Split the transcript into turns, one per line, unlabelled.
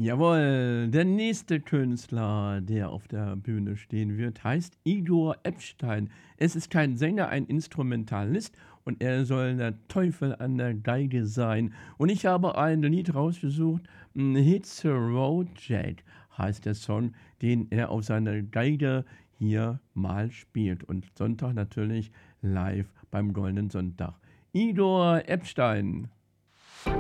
Jawohl, der nächste Künstler, der auf der Bühne stehen wird, heißt Igor Epstein. Es ist kein Sänger, ein Instrumentalist und er soll der Teufel an der Geige sein. Und ich habe ein Lied rausgesucht, „Hit the Road Jack" heißt der Song, den er auf seiner Geige hier mal spielt und Sonntag natürlich live beim Goldenen Sonntag. Igor Epstein.